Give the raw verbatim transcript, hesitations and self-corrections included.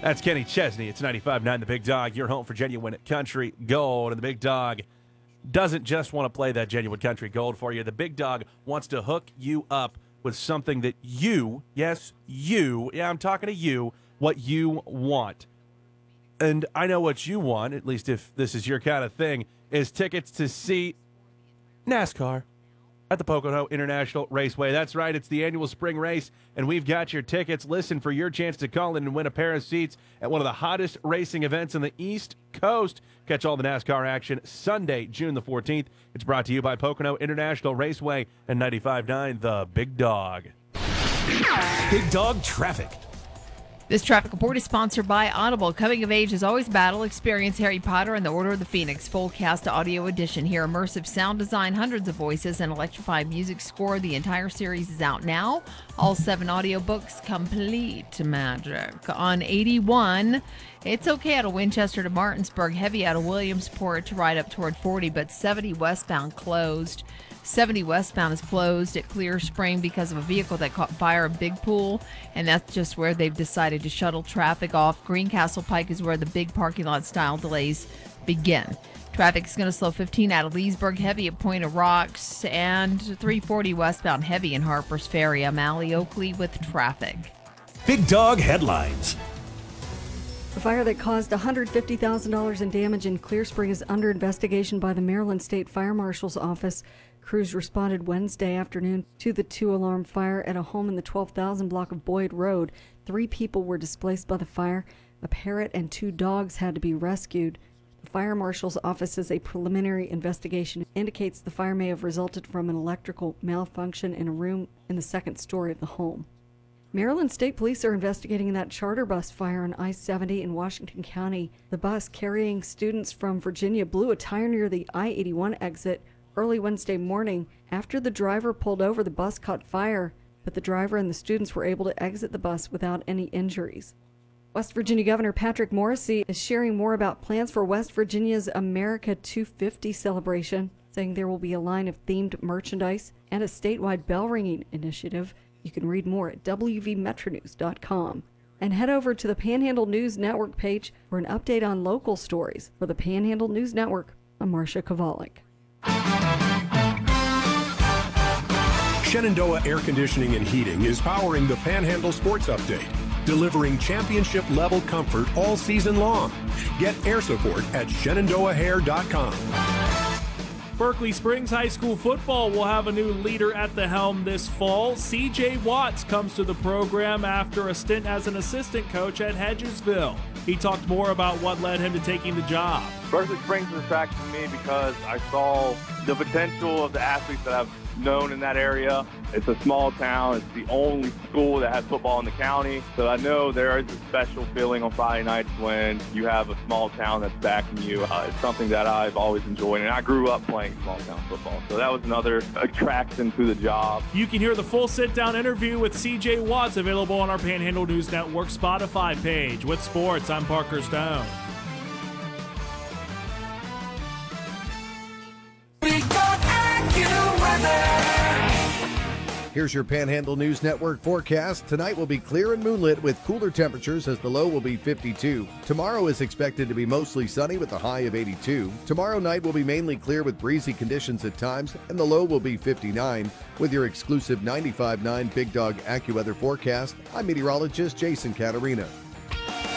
That's Kenny Chesney. It's ninety-five point nine The Big Dog, your home for genuine country gold. And the Big Dog doesn't just want to play that genuine country gold for you. The Big Dog wants to hook you up with something that you, yes, you, yeah, I'm talking to you, what you want. And I know what you want, at least if this is your kind of thing, is tickets to see NASCAR at the Pocono International Raceway. That's right, it's the annual spring race, and we've got your tickets. Listen for your chance to call in and win a pair of seats at one of the hottest racing events on the East Coast. Catch all the NASCAR action Sunday, June the fourteenth. It's brought to you by Pocono International Raceway and ninety-five point nine The Big Dog. Big Dog Traffic. This traffic report is sponsored by Audible. Coming of age is always battle. Experience Harry Potter and the Order of the Phoenix. Full cast audio edition. Hear immersive sound design, hundreds of voices, and electrified music score. The entire series is out now. All seven audiobooks, complete magic. On eighty-one, it's okay out of Winchester to Martinsburg. Heavy out of Williamsport to ride up toward forty, but seventy westbound closed. seventy westbound is closed at Clear Spring because of a vehicle that caught fire in Big Pool, and that's just where they've decided to shuttle traffic off. Greencastle Pike is where the big parking lot style delays begin. Traffic is going to slow fifteen out of Leesburg, heavy at Point of Rocks, and three forty westbound heavy in Harper's Ferry. I'm Allie Oakley with traffic. Big Dog Headlines. The fire that caused one hundred fifty thousand dollars in damage in Clear Spring is under investigation by the Maryland State Fire Marshal's Office. Crews responded Wednesday afternoon to the two-alarm fire at a home in the twelve thousand block of Boyd Road. Three people were displaced by the fire. A parrot and two dogs had to be rescued. The Fire Marshal's Office says a preliminary investigation indicates the fire may have resulted from an electrical malfunction in a room in the second story of the home. Maryland State Police are investigating that charter bus fire on I seventy in Washington County. The bus carrying students from Virginia blew a tire near the I eighty-one exit early Wednesday morning. After the driver pulled over, the bus caught fire, but the driver and the students were able to exit the bus without any injuries. West Virginia Governor Patrick Morrisey is sharing more about plans for West Virginia's America two fifty celebration, saying there will be a line of themed merchandise and a statewide bell ringing initiative. You can read more at w v metro news dot com. And head over to the Panhandle News Network page for an update on local stories. For the Panhandle News Network, I'm Marcia Kovalik. Shenandoah Air Conditioning and Heating is powering the Panhandle Sports Update, delivering championship-level comfort all season long. Get air support at shenandoah hair dot com. Berkeley Springs High School football will have a new leader at the helm this fall. C J Watts comes to the program after a stint as an assistant coach at Hedgesville. He talked more about what led him to taking the job. Berkeley Springs was attracted to me because I saw the potential of the athletes that I've known in that area. It's a small town. It's the only school that has football in the county. So I know there is a special feeling on Friday nights when you have a small town that's backing you. Uh, it's something that I've always enjoyed, and I grew up playing small town football. So that was another attraction to the job. You can hear the full sit-down interview with C J Watts available on our Panhandle News Network Spotify page. With sports, I'm Parker Stone. Here's your Panhandle News Network forecast. Tonight will be clear and moonlit with cooler temperatures as the low will be fifty-two. Tomorrow is expected to be mostly sunny with a high of eighty-two. Tomorrow night will be mainly clear with breezy conditions at times, and the low will be fifty-nine. With your exclusive ninety-five point nine Big Dog AccuWeather forecast, I'm meteorologist Jason Catarina.